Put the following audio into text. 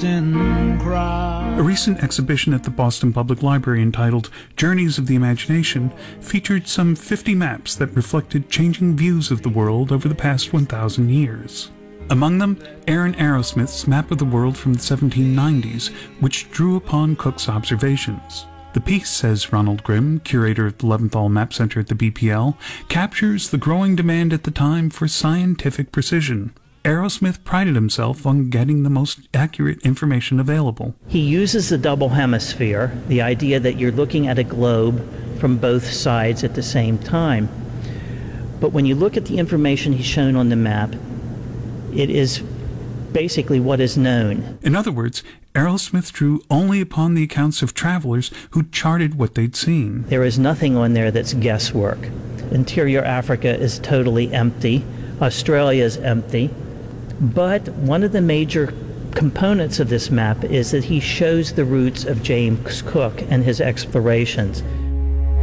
drifting crowd. A recent exhibition at the Boston Public Library entitled Journeys of the Imagination featured some 50 maps that reflected changing views of the world over the past 1,000 years. Among them, Aaron Arrowsmith's map of the world from the 1790s, which drew upon Cook's observations. The piece, says Ronald Grimm, curator of the Leventhal Map Center at the BPL, captures the growing demand at the time for scientific precision. Arrowsmith prided himself on getting the most accurate information available. He uses the double hemisphere, the idea that you're looking at a globe from both sides at the same time. But when you look at the information he's shown on the map, it is basically what is known. In other words, Arrowsmith drew only upon the accounts of travelers who charted what they'd seen. There is nothing on there that's guesswork. Interior Africa is totally empty. Australia is empty. But one of the major components of this map is that he shows the routes of James Cook and his explorations.